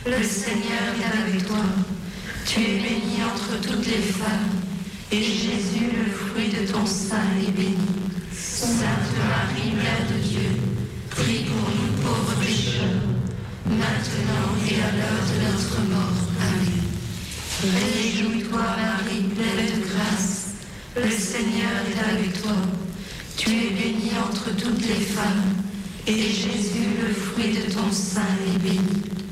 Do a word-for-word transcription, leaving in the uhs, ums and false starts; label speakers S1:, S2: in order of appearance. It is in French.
S1: Le Seigneur est avec toi. Tu es bénie entre toutes les femmes, et Jésus, le fruit de ton sein, est béni. Sainte Marie, Mère de Dieu, prie pour nous pauvres pécheurs, maintenant et à l'heure de notre mort. Amen. Réjouis-toi, Marie, pleine de grâce, le Seigneur est avec toi. Tu es bénie entre toutes les femmes, et Jésus, le fruit de ton sein, est béni.